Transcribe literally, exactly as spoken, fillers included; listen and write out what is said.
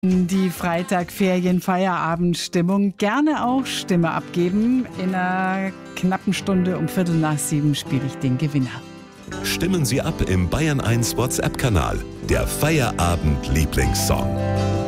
Die Freitag-Ferien-Feierabendstimmung. Gerne auch Stimme abgeben. In einer knappen Stunde um Viertel nach sieben spiele ich den Gewinner. Stimmen Sie ab im Bayern eins WhatsApp-Kanal. Der Feierabend-Lieblingssong.